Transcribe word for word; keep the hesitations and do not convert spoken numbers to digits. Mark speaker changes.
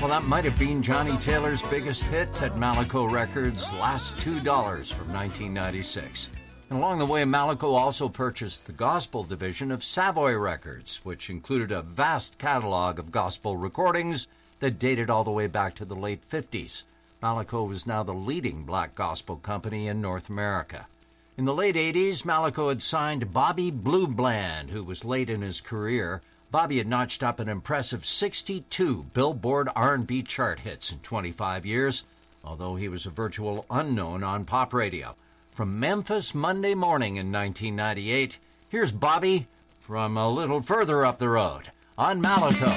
Speaker 1: Well, that might have been Johnny Taylor's biggest hit at Malaco Records, Last Two Dollars from nineteen ninety-six. And along the way, Malaco also purchased the gospel division of Savoy Records, which included a vast catalog of gospel recordings that dated all the way back to the late fifties. Malaco was now the leading black gospel company in North America. In the late eighties, Malaco had signed Bobby Blue Bland, who was late in his career. Bobby had notched up an impressive sixty-two Billboard R and B chart hits in twenty-five years, although he was a virtual unknown on pop radio. From Memphis Monday Morning in nineteen ninety-eight, here's Bobby from a little further up the road on Malaco.